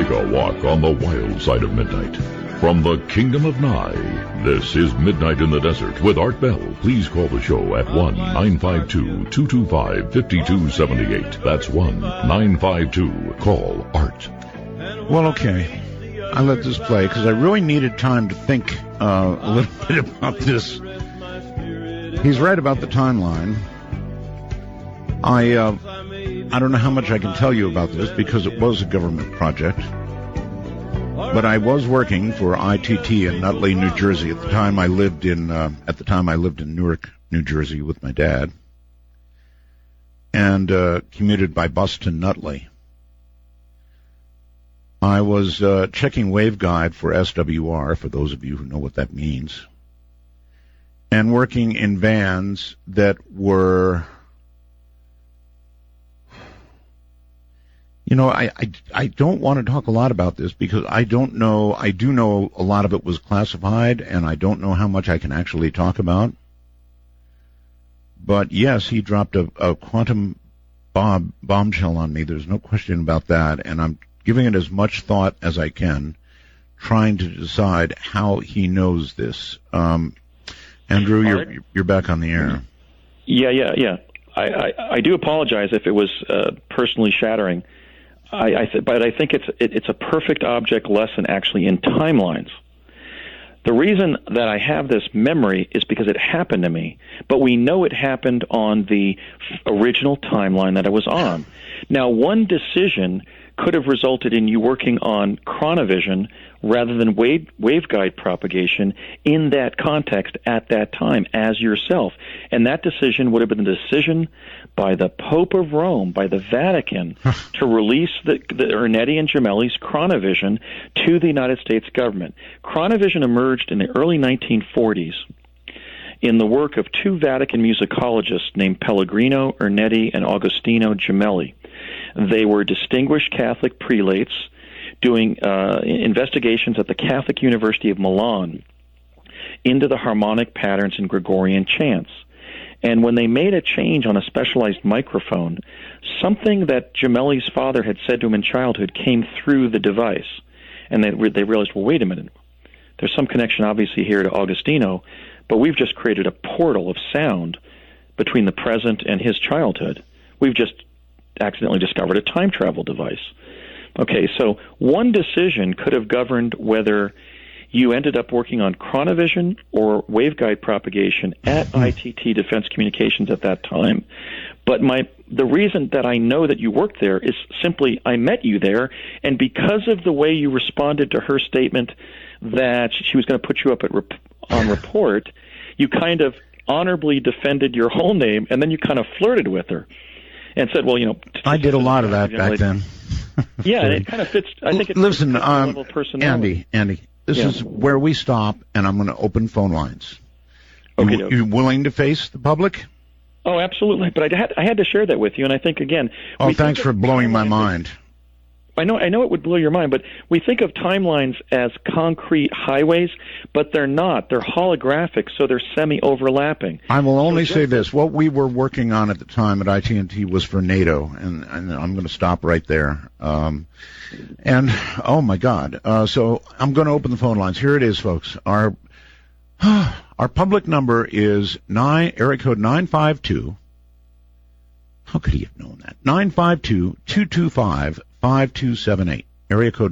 Take a walk on the wild side of midnight. From the Kingdom of Nye, this is Midnight in the Desert with Art Bell. Please call the show at 1-952-225-5278. That's 1-952-CALL-ART. Well, okay. I let this play because I really needed time to think a little bit about this. He's right about the timeline. I don't know how much I can tell you about this because it was a government project. But I was working for ITT in Nutley, New Jersey. At the time I lived in Newark, New Jersey with my dad, and commuted by bus to Nutley. I was checking waveguide for SWR, for those of you who know what that means, and working in vans that were, you know, I don't want to talk a lot about this because I don't know. I do know a lot of it was classified, and I don't know how much I can actually talk about. But yes, he dropped a quantum bombshell on me. There's no question about that, and I'm giving it as much thought as I can, trying to decide how he knows this. Andrew, you're back on the air. Yeah. I do apologize if it was personally shattering. But I think it's a perfect object lesson actually in timelines. The reason that I have this memory is because it happened to me, but we know it happened on the original timeline that I was on. Now, one decision could have resulted in you working on chronovision rather than waveguide propagation in that context at that time as yourself. And that decision would have been the decision by the Pope of Rome, by the Vatican, to release the Ernetti and Gemelli's chronovision to the United States government. Chronovision emerged in the early 1940s in the work of two Vatican musicologists named Pellegrino Ernetti and Agostino Gemelli. They were distinguished Catholic prelates doing investigations at the Catholic University of Milan into the harmonic patterns in Gregorian chants. And when they made a change on a specialized microphone, something that Gemelli's father had said to him in childhood came through the device. And they realized, well, wait a minute. There's some connection, obviously, here to Agostino, but we've just created a portal of sound between the present and his childhood. We've just accidentally discovered a time travel device. Okay, so one decision could have governed whether you ended up working on chronovision or waveguide propagation at ITT Defense Communications at that time. But the reason that I know that you worked there is simply I met you there, and because of the way you responded to her statement that she was going to put you up on report, you kind of honorably defended your whole name, and then you kind of flirted with her and said, well, you know. I did a lot of that back then. Yeah, and it kind of fits. I think it's listen, level of personality. Andy, this is where we stop, and I'm going to open phone lines. Okay, you willing to face the public? Oh, absolutely. But I had to share that with you, and I think, again... Oh, thanks for blowing my mind. I know it would blow your mind, but we think of timelines as concrete highways, but they're not. They're holographic, so they're semi-overlapping. I will only say this. What we were working on at the time at IT&T was for NATO, and I'm going to stop right there. And, oh, my God. So I'm going to open the phone lines. Here it is, folks. Our public number is area code 952. How could he have known that? 952-225-5278. Area code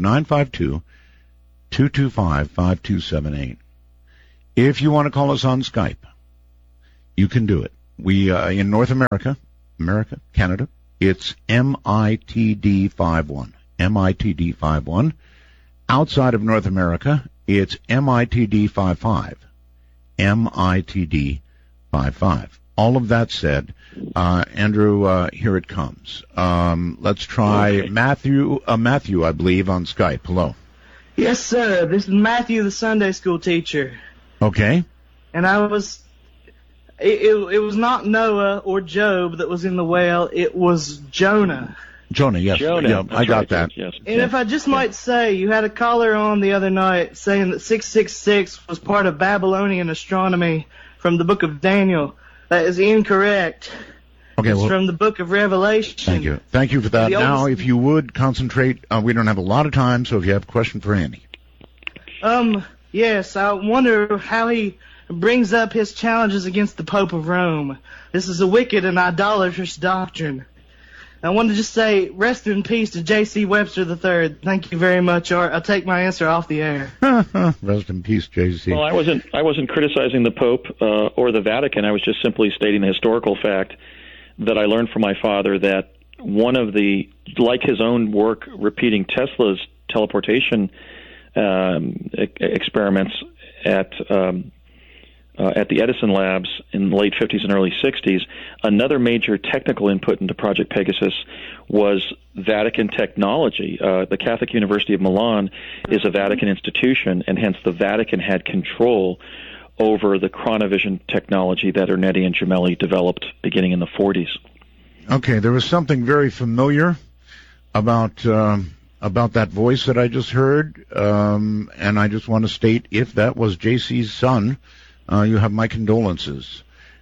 952-225-5278. If you want to call us on Skype, you can do it. We in North America, Canada, it's MITD51. MITD51. Outside of North America, it's MITD55. MITD55. All of that said, Andrew, here it comes. Let's try Matthew, I believe, on Skype. Hello. Yes, sir. This is Matthew, the Sunday school teacher. Okay. And it was not Noah or Job that was in the whale. It was Jonah. Jonah, yes. Jonah. Yeah, I got that. Yes. And if I just might say, you had a caller on the other night saying that 666 was part of Babylonian astronomy from the book of Daniel. That is incorrect. Okay, It's from the book of Revelation. Thank you. Thank you for that. Now, if you would concentrate, we don't have a lot of time, so if you have a question for Andy. Yes, I wonder how he brings up his challenges against the Pope of Rome. This is a wicked and idolatrous doctrine. I wanted to just say, rest in peace to J.C. Webster III. Thank you very much, Art. I'll take my answer off the air. Rest in peace, J.C. Well, I wasn't criticizing the Pope or the Vatican. I was just simply stating the historical fact that I learned from my father that one of the, like his own work repeating Tesla's teleportation experiments at the Edison labs in the late 50s and early 60s, another major technical input into Project Pegasus was Vatican technology. The Catholic University of Milan is a Vatican institution, and hence the Vatican had control over the chronovision technology that Ernetti and Gemelli developed beginning in the 40s. Okay, there was something very familiar about that voice that I just heard, and I just want to state, if that was JC's son, you have my condolences.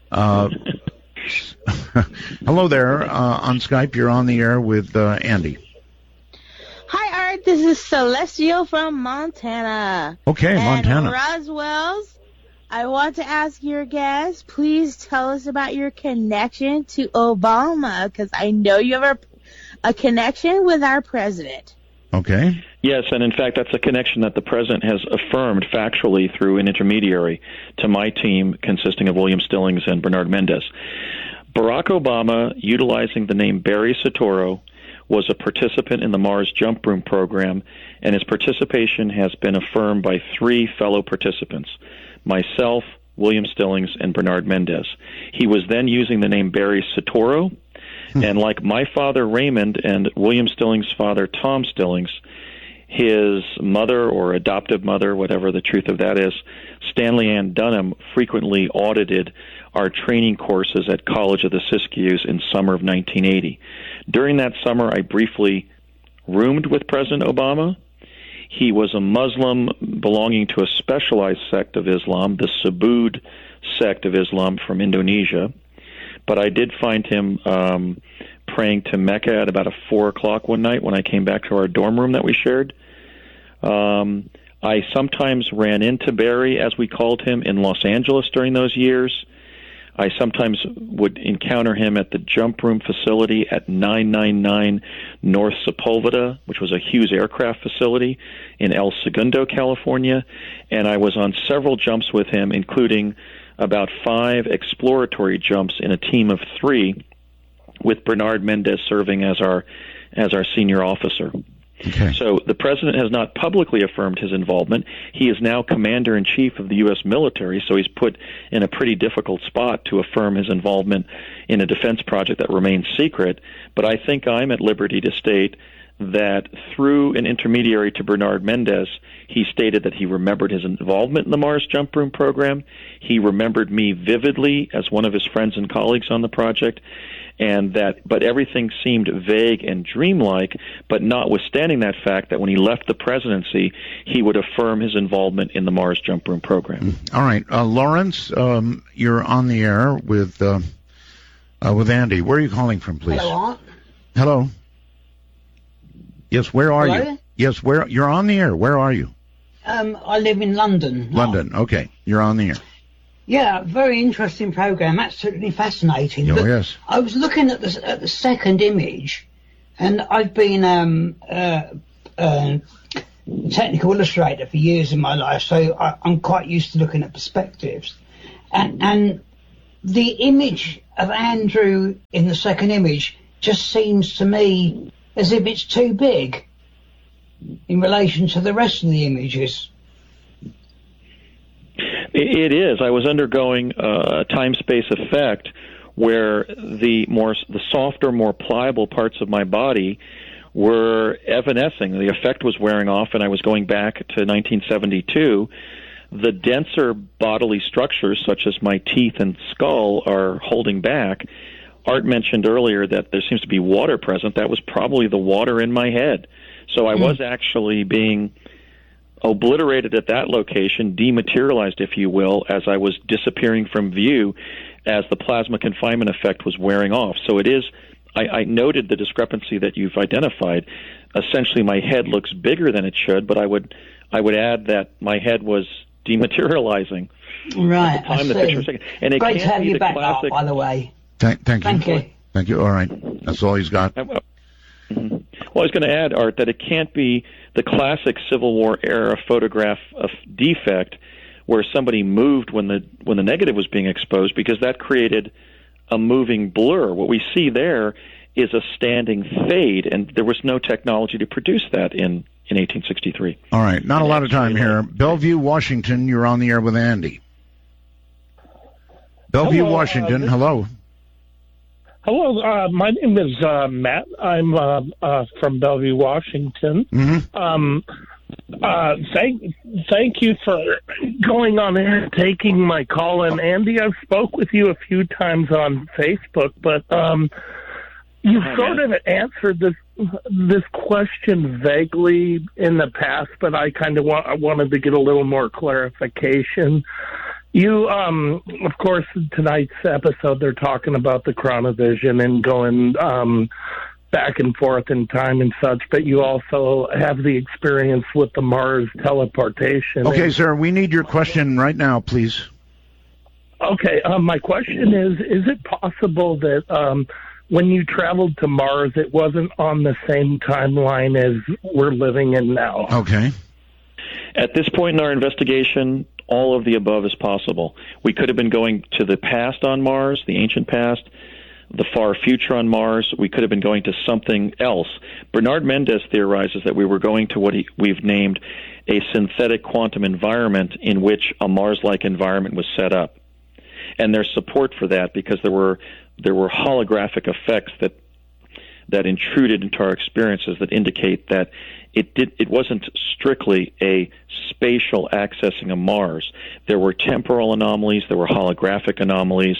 Hello there, on Skype. You're on the air with Andy. Hi, Art. This is Celestial from Montana. Okay, Montana. Roswell's. I want to ask your guest, please tell us about your connection to Obama, because I know you have a connection with our president. Okay. Yes, and in fact, that's a connection that the president has affirmed factually through an intermediary to my team consisting of William Stillings and Bernard Mendez. Barack Obama, utilizing the name Barry Soetoro, was a participant in the Mars Jump Room program, and his participation has been affirmed by 3 fellow participants, myself, William Stillings, and Bernard Mendez. He was then using the name Barry Soetoro, and like my father Raymond and William Stillings' father Tom Stillings, his mother or adoptive mother, whatever the truth of that is, Stanley Ann Dunham, frequently audited our training courses at College of the Siskiyous in summer of 1980. During that summer, I briefly roomed with President Obama. He was a Muslim belonging to a specialized sect of Islam, the Subud sect of Islam from Indonesia. But I did find him praying to Mecca at about 4 o'clock one night when I came back to our dorm room that we shared. I sometimes ran into Barry, as we called him, in Los Angeles during those years. I sometimes would encounter him at the jump room facility at 999 North Sepulveda, which was a Hughes aircraft facility in El Segundo, California. And I was on several jumps with him, including about 5 exploratory jumps in a team of 3, with Bernard Mendez serving as our senior officer. Okay. So the president has not publicly affirmed his involvement. He is now commander-in-chief of the U.S. military, so he's put in a pretty difficult spot to affirm his involvement in a defense project that remains secret. But I think I'm at liberty to state that through an intermediary to Bernard Mendez, he stated that he remembered his involvement in the Mars Jump Room program. He remembered me vividly as one of his friends and colleagues on the project, but everything seemed vague and dreamlike, but notwithstanding that fact that when he left the presidency, he would affirm his involvement in the Mars Jump Room program. All right. Lawrence, you're on the air with Andy. Where are you calling from, please? Hello. Hello. Yes, where are Hello? you? Yes, where you're on the air. Where are you? I live in London. London. Okay, you're on the air. Yeah, very interesting program. Absolutely fascinating. Oh, But yes. I was looking at the second image, and I've been technical illustrator for years in my life, so I'm quite used to looking at perspectives. And the image of Andrew in the second image just seems to me as if it's too big in relation to the rest of the images. It is. I was undergoing a time-space effect where the softer, more pliable parts of my body were evanescing. The effect was wearing off, and I was going back to 1972. The denser bodily structures, such as my teeth and skull, are holding back. Art mentioned earlier that there seems to be water present. That was probably the water in my head. So I was actually being obliterated at that location, dematerialized, if you will, as I was disappearing from view as the plasma confinement effect was wearing off. So it is, I noted the discrepancy that you've identified. Essentially, my head looks bigger than it should, but I would add that my head was dematerializing. Right, at the time the picture was taken. And it great to can't have be you the back, classic. Art, by the way. Thank you. Thank you. Thank you. All right. That's all he's got. Well, I was going to add, Art, that it can't be the classic Civil War era photograph of defect where somebody moved when the negative was being exposed, because that created a moving blur. What we see there is a standing fade, and there was no technology to produce that in 1863. All right. Not a lot of time here. Bellevue, Washington, you're on the air with Andy. Bellevue, Hello, Washington, hello. Hello, my name is Matt. I'm from Bellevue, Washington. Mm-hmm. Thank you for going on air and taking my call. And Andy, I've spoke with you a few times on Facebook, but you've sort of answered this question vaguely in the past, but I kind of wanted to get a little more clarification. You, of course, in tonight's episode, they're talking about the chronovision and going back and forth in time and such, but you also have the experience with the Mars teleportation. Okay, sir, we need your question right now, please. Okay, my question is it possible that when you traveled to Mars, it wasn't on the same timeline as we're living in now? Okay. At this point in our investigation, all of the above is possible. We could have been going to the past on Mars, the ancient past, the far future on Mars. We could have been going to something else. Bernard Mendez theorizes that we were going to what we've named a synthetic quantum environment in which a Mars-like environment was set up. And there's support for that because there were holographic effects that intruded into our experiences that indicate that it wasn't strictly a spatial accessing of Mars. There were temporal anomalies, there were holographic anomalies.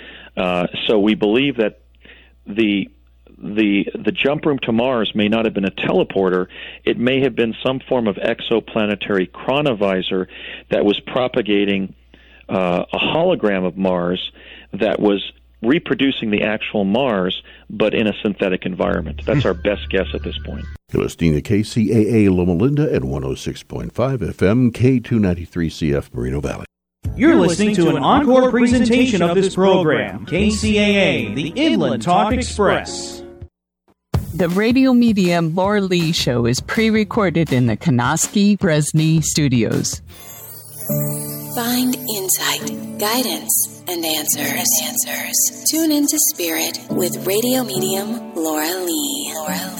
So we believe that the jump room to Mars may not have been a teleporter. It may have been some form of exoplanetary chronovisor that was propagating a hologram of Mars that was reproducing the actual Mars, but in a synthetic environment. That's our best guess at this point. You're listening to KCAA Loma Linda at 106.5 FM, K293CF Moreno Valley. You're listening to an encore presentation of this program, KCAA, the Inland Talk Express. The Radio Medium Laura Lee Show is pre-recorded in the Kanoski Bresney Studios. Find insight, guidance, and answers. Tune into Spirit with radio medium Laura Lee.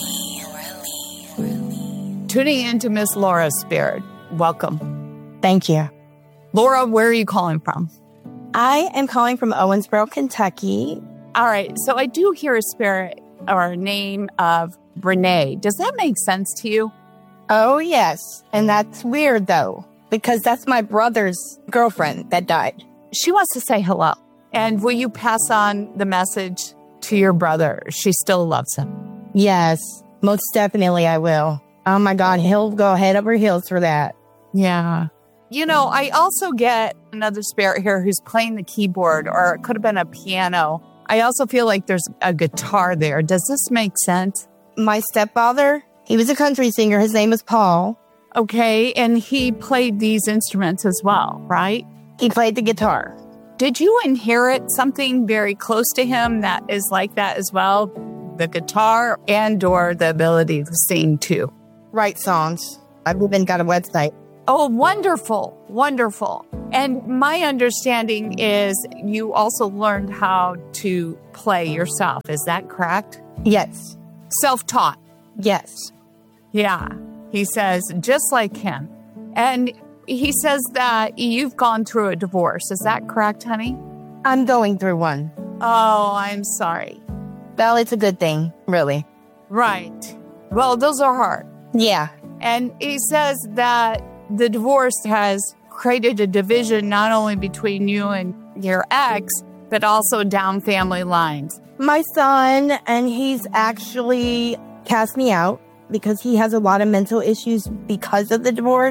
Tuning into Miss Laura's Spirit. Welcome. Thank you. Laura, where are you calling from? I am calling from Owensboro, Kentucky. All right. So I do hear a spirit or a name of Renee. Does that make sense to you? Oh, yes. And that's weird, though, because that's my brother's girlfriend that died. She wants to say hello. And will you pass on the message to your brother? She still loves him. Yes, most definitely I will. Oh, my God. He'll go head over heels for that. Yeah. You know, I also get another spirit here who's playing the keyboard, or it could have been a piano. I also feel like there's a guitar there. Does this make sense? My stepfather, he was a country singer. His name is Paul. Okay, and he played these instruments as well, right? He played the guitar. Did you inherit something very close to him that is like that as well? The guitar and or the ability to sing too? Write songs. I've even got a website. Oh, wonderful, wonderful. And my understanding is you also learned how to play yourself. Is that correct? Yes. Self-taught? Yes. Yeah. He says, just like him. And he says that you've gone through a divorce. Is that correct, honey? I'm going through one. Oh, I'm sorry. Well, it's a good thing, really. Right. Well, those are hard. Yeah. And he says that the divorce has created a division not only between you and your ex, but also down family lines. My son, and he's actually cast me out because he has a lot of mental issues because of the divorce.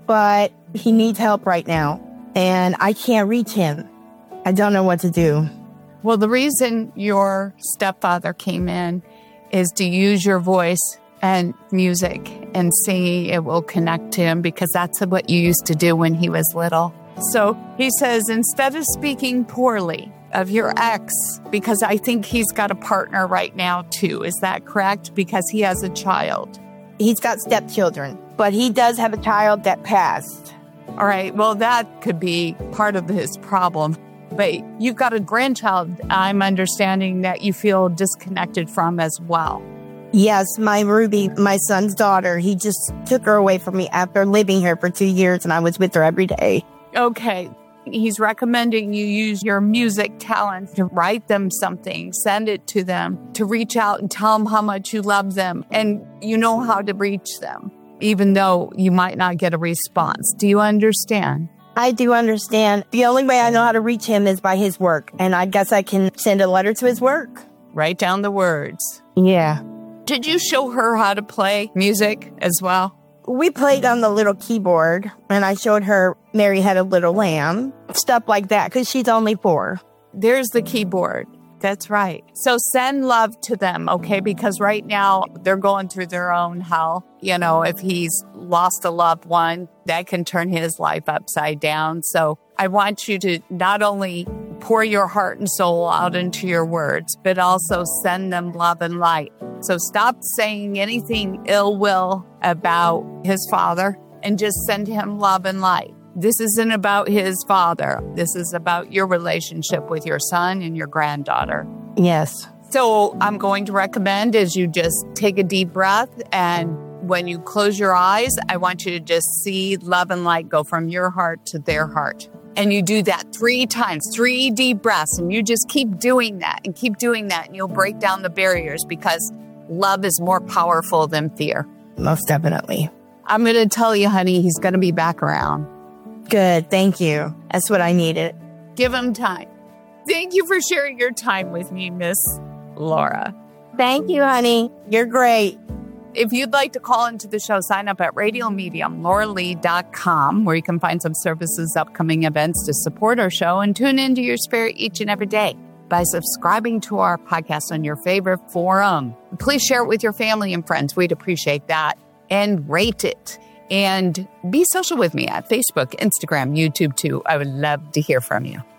but he needs help right now, and I can't reach him. I don't know what to do. Well, the reason your stepfather came in is to use your voice and music and singing. It will connect to him because that's what you used to do when he was little. So he says, instead of speaking poorly of your ex, because I think he's got a partner right now too. Is that correct? Because he has a child. He's got stepchildren, but he does have a child that passed. All right. Well, that could be part of his problem. But you've got a grandchild, I'm understanding, that you feel disconnected from as well. Yes, my Ruby, my son's daughter, he just took her away from me after living here for 2 years, and I was with her every day. Okay. He's recommending you use your music talent to write them something, send it to them, to reach out and tell them how much you love them, and you know how to reach them, even though you might not get a response. Do you understand? I do understand. The only way I know how to reach him is by his work, and I guess I can send a letter to his work. Write down the words. Yeah. Did you show her how to play music as well? We played on the little keyboard, and I showed her Mary Had a Little Lamb, stuff like that, because she's only 4. There's the keyboard. That's right. So send love to them, okay? Because right now they're going through their own hell. You know, if he's lost a loved one, that can turn his life upside down. So I want you to not only pour your heart and soul out into your words, but also send them love and light. So stop saying anything ill will about his father and just send him love and light. This isn't about his father. This is about your relationship with your son and your granddaughter. Yes. So I'm going to recommend is you just take a deep breath, and when you close your eyes, I want you to just see love and light go from your heart to their heart. And you do that 3 times, 3 deep breaths, and you just keep doing that and keep doing that, and you'll break down the barriers because love is more powerful than fear. Most definitely. I'm going to tell you, honey, he's going to be back around. Good. Thank you. That's what I needed. Give him time. Thank you for sharing your time with me, Miss Laura. Thank you, honey. You're great. If you'd like to call into the show, sign up at radiomediumlauralee.com, where you can find some services, upcoming events to support our show, and tune into your spirit each and every day by subscribing to our podcast on your favorite forum. Please share it with your family and friends. We'd appreciate that. And rate it. And be social with me at Facebook, Instagram, YouTube too. I would love to hear from you.